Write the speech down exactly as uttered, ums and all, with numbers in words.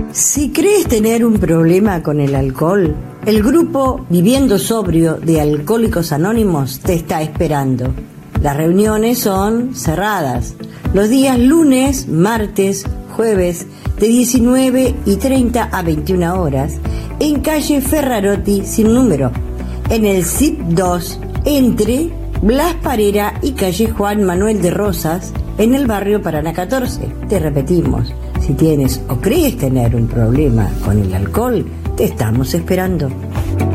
Si crees tener un problema con el alcohol, el grupo Viviendo Sobrio de Alcohólicos Anónimos te está esperando. Las reuniones son cerradas, los días lunes, martes, jueves, de diecinueve y treinta a veintiuna horas, en calle Ferrarotti sin número, en el C I P dos, entre Blas Parera y calle Juan Manuel de Rosas, en el barrio Paraná catorce. Te repetimos, si tienes o crees tener un problema con el alcohol, te estamos esperando.